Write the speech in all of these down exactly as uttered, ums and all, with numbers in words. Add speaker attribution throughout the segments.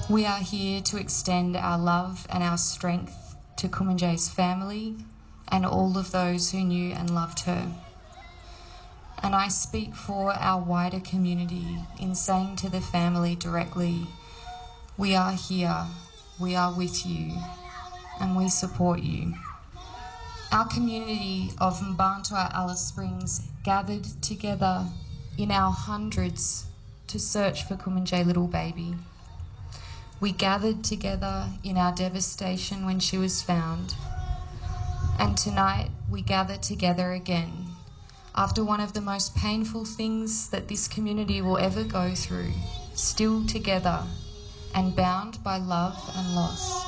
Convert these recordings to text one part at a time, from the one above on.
Speaker 1: We are here to extend our love and our strength to Kumanjayi's family and all of those who knew and loved her. And I speak for our wider community in saying to the family directly, we are here, we are with you, and we support you. Our community of Mbantua Alice Springs gathered together in our hundreds to search for Kumanjayi little baby. We gathered together in our devastation when she was found. And tonight we gather together again after one of the most painful things that this community will ever go through, still together and bound by love and loss.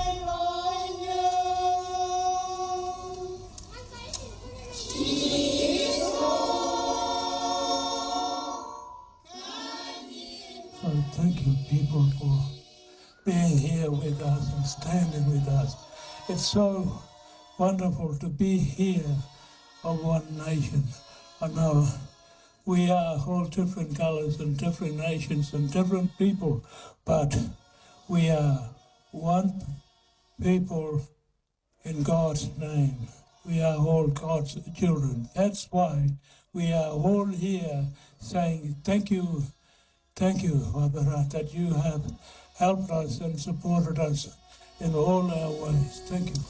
Speaker 2: So thank you, people, for being here with us and standing with us. It's so wonderful to be here of one nation. I know we are all different colours and different nations and different people, but we are one people in God's name. We are all God's children. That's why we are all here saying thank you, thank you, Barbara, that you have helped us and supported us in all our ways. Thank you.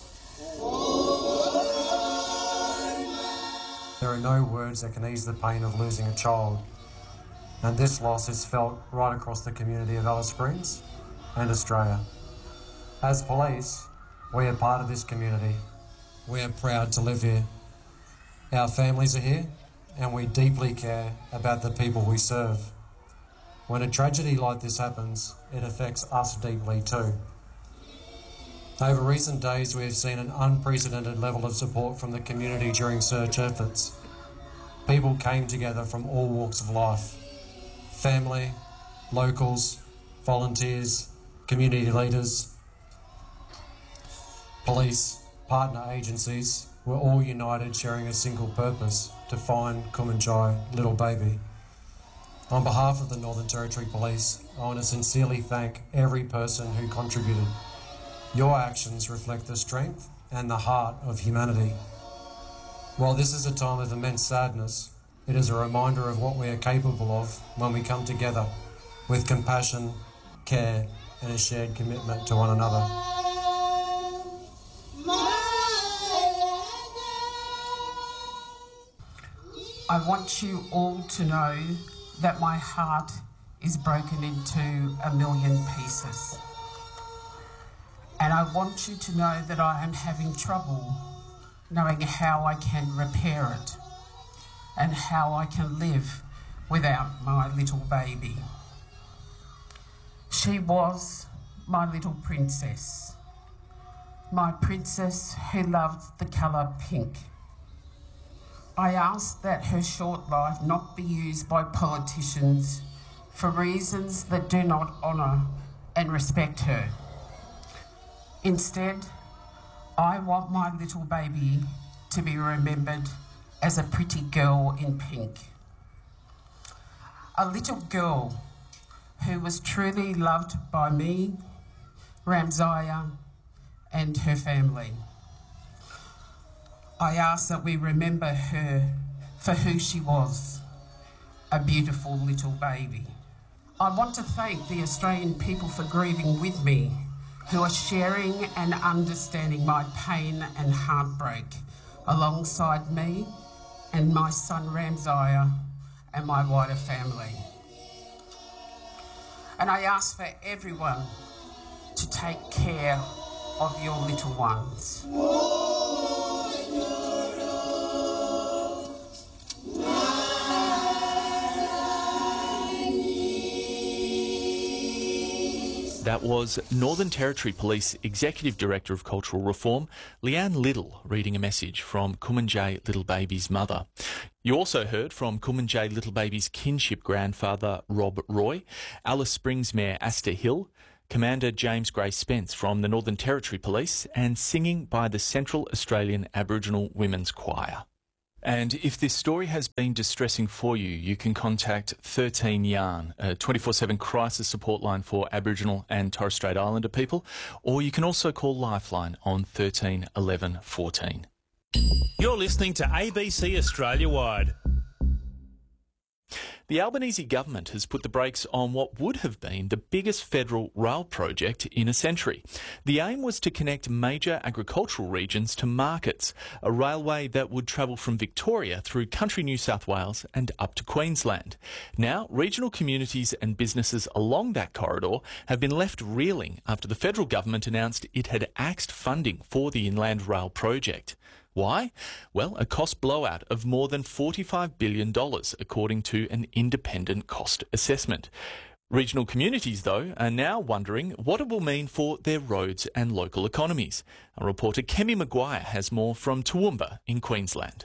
Speaker 3: There are no words that can ease the pain of losing a child, and this loss is felt right across the community of Alice Springs and Australia. As police, we are part of this community. We are proud to live here. Our families are here, and we deeply care about the people we serve. When a tragedy like this happens, it affects us deeply too. Over recent days, we have seen an unprecedented level of support from the community during search efforts. People came together from all walks of life. Family, locals, volunteers, community leaders, police, partner agencies were all united, sharing a single purpose: to find Kumanjayi little baby. On behalf of the Northern Territory Police, I want to sincerely thank every person who contributed. Your actions reflect the strength and the heart of humanity. While this is a time of immense sadness, it is a reminder of what we are capable of when we come together with compassion, care, and a shared commitment to one another.
Speaker 4: I want you all to know that my heart is broken into a million pieces. And I want you to know that I am having trouble knowing how I can repair it and how I can live without my little baby. She was my little princess, my princess who loved the colour pink. I ask that her short life not be used by politicians for reasons that do not honour and respect her. Instead, I want my little baby to be remembered as a pretty girl in pink. A little girl who was truly loved by me, Ramzaya, and her family. I ask that we remember her for who she was, a beautiful little baby. I want to thank the Australian people for grieving with me, who are sharing and understanding my pain and heartbreak alongside me and my son Ramzaya and my wider family. And I ask for everyone to take care of your little ones.
Speaker 5: That was Northern Territory Police Executive Director of Cultural Reform, Leanne Liddle, reading a message from Kumanjayi little baby's mother. You also heard from Kumanjayi little baby's kinship grandfather, Rob Roy, Alice Springs Mayor Asta Hill, Commander James Gray Spence from the Northern Territory Police, and singing by the Central Australian Aboriginal Women's Choir. And if this story has been distressing for you, you can contact thirteen Yarn, a twenty-four seven crisis support line for Aboriginal and Torres Strait Islander people, or you can also call Lifeline on thirteen eleven fourteen.
Speaker 6: You're listening to A B C Australia Wide.
Speaker 5: The Albanese government has put the brakes on what would have been the biggest federal rail project in a century. The aim was to connect major agricultural regions to markets, a railway that would travel from Victoria through country New South Wales and up to Queensland. Now, regional communities and businesses along that corridor have been left reeling after the federal government announced it had axed funding for the Inland Rail project. Why? Well, a cost blowout of more than forty-five billion dollars, according to an independent cost assessment. Regional communities, though, are now wondering what it will mean for their roads and local economies. Our reporter Kemi Maguire has more from Toowoomba in Queensland.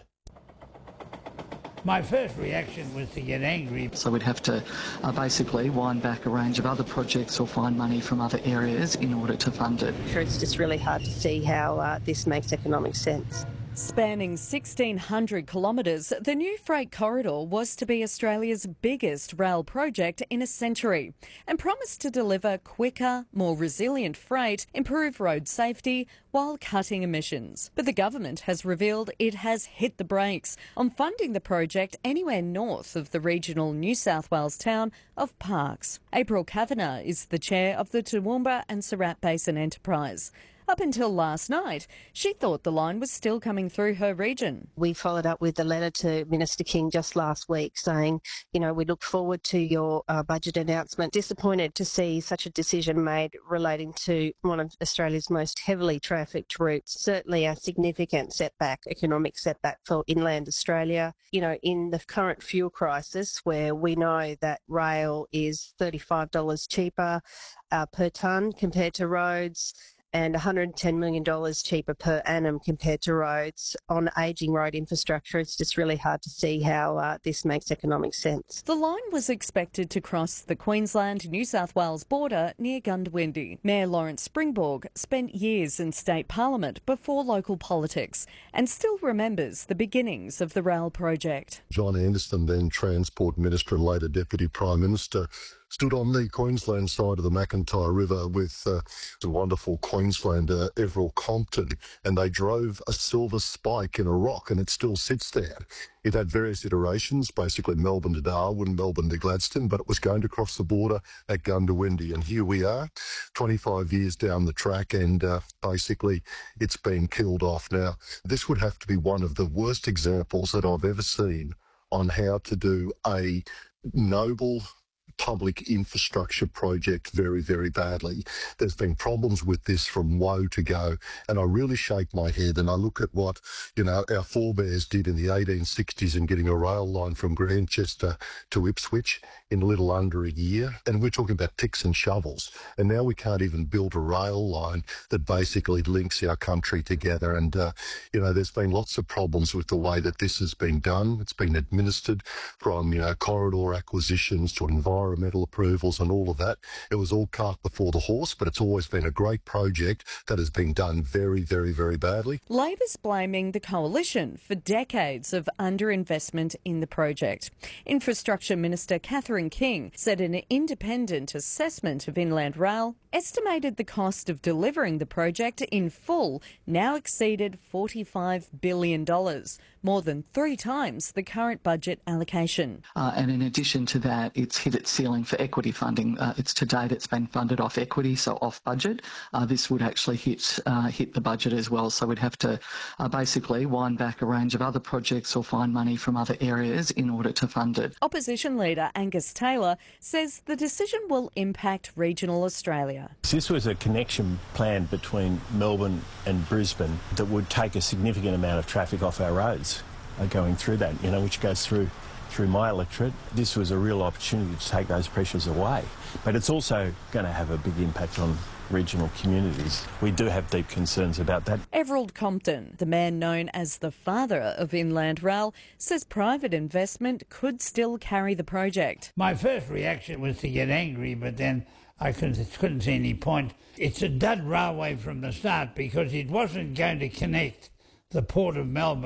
Speaker 7: My first reaction was to get angry.
Speaker 8: So we'd have to uh, basically wind back a range of other projects or find money from other areas in order to fund it.
Speaker 9: It's just really hard to see how uh, this makes economic sense.
Speaker 10: Spanning sixteen hundred kilometres, the new freight corridor was to be Australia's biggest rail project in a century and promised to deliver quicker, more resilient freight, improve road safety while cutting emissions. But the government has revealed it has hit the brakes on funding the project anywhere north of the regional New South Wales town of Parkes. April Kavanagh is the chair of the Toowoomba and Surat Basin Enterprise. Up until last night, she thought the line was still coming through her region.
Speaker 9: We followed up with a letter to Minister King just last week saying, you know, we look forward to your uh, budget announcement. Disappointed to see such a decision made relating to one of Australia's most heavily trafficked routes. Certainly a significant setback, economic setback for inland Australia. You know, in the current fuel crisis where we know that rail is thirty-five dollars cheaper uh, per tonne compared to roads, and one hundred ten million dollars cheaper per annum compared to roads on ageing road infrastructure. It's just really hard to see how uh, this makes economic sense.
Speaker 10: The line was expected to cross the Queensland-New South Wales border near Goondiwindi. Mayor Lawrence Springborg spent years in state parliament before local politics and still remembers the beginnings of the rail project.
Speaker 11: John Anderson, then Transport Minister and later Deputy Prime Minister, stood on the Queensland side of the McIntyre River with uh, the wonderful Queenslander Everil Compton, and they drove a silver spike in a rock, and it still sits there. It had various iterations, basically Melbourne to Darwin, Melbourne to Gladstone, but it was going to cross the border at Goondiwindi, and here we are, twenty-five years down the track, and uh, basically it's been killed off. Now, this would have to be one of the worst examples that I've ever seen on how to do a noble public infrastructure project very, very badly. There's been problems with this from woe to go, and I really shake my head and I look at what, you know, our forebears did in the eighteen sixties in getting a rail line from Grantchester to Ipswich in a little under a year, and we're talking about picks and shovels, and now we can't even build a rail line that basically links our country together. And uh, you know, there's been lots of problems with the way that this has been done. It's been administered, from, you know, corridor acquisitions to environmental environmental approvals and all of that. It was all cart before the horse, but it's always been a great project that has been done very, very, very badly.
Speaker 10: Labor's blaming the coalition for decades of underinvestment in the project. Infrastructure Minister Catherine King said an independent assessment of Inland Rail estimated the cost of delivering the project in full now exceeded forty-five billion dollars, more than three times the current budget allocation.
Speaker 8: Uh, and in addition to that, it's hit its ceiling for equity funding. Uh, it's to date it's been funded off equity, so off budget. Uh, this would actually hit uh, hit the budget as well, so we'd have to uh, basically wind back a range of other projects or find money from other areas in order to fund it.
Speaker 10: Opposition leader Angus Taylor says the decision will impact regional Australia.
Speaker 6: This was a connection plan between Melbourne and Brisbane that would take a significant amount of traffic off our roads uh, going through that, you know, which goes through through my electorate. This was a real opportunity to take those pressures away. But it's also going to have a big impact on regional communities. We do have deep concerns about that.
Speaker 10: Everil Compton, the man known as the father of Inland Rail, says private investment could still carry the project.
Speaker 7: My first reaction was to get angry, but then I couldn't, couldn't see any point. It's a dud railway from the start because it wasn't going to connect the Port of Melbourne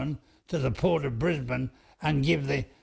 Speaker 7: to the Port of Brisbane and give the